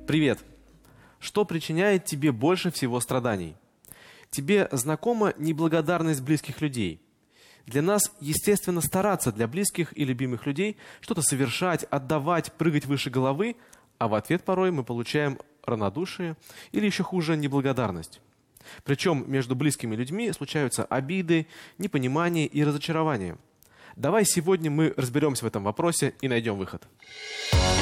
Привет! Что причиняет тебе больше всего страданий? Тебе знакома неблагодарность близких людей? Для нас естественно стараться для близких и любимых людей, что-то совершать, отдавать, прыгать выше головы, а в ответ порой мы получаем равнодушие или еще хуже неблагодарность. Причем между близкими людьми случаются обиды, непонимание и разочарование. Давай сегодня мы разберемся в этом вопросе и найдем выход.